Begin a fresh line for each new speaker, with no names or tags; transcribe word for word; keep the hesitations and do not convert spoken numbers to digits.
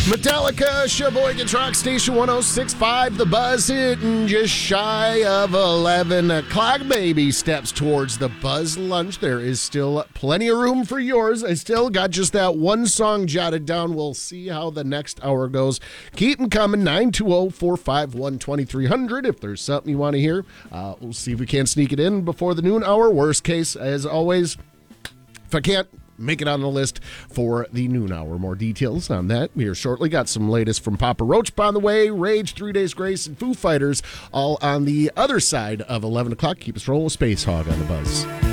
Metallica, Sheboygan's Rock Station one oh six point five. The Buzz hitting just shy of eleven o'clock. Baby steps towards the Buzz lunch. There is still plenty of room for yours. I still got just that one song jotted down. We'll see how the next hour goes. Keep them coming. nine two zero, four five one, two three zero zero. If there's something you want to hear, uh, we'll see if we can sneak it in before the noon hour. Worst case, as always, if I can't, make it on the list for the noon hour. More details on that here shortly. Got some latest from Papa Roach on the way. Rage, Three Days Grace, and Foo Fighters all on the other side of eleven o'clock. Keep us rolling with Space Hog on the Buzz.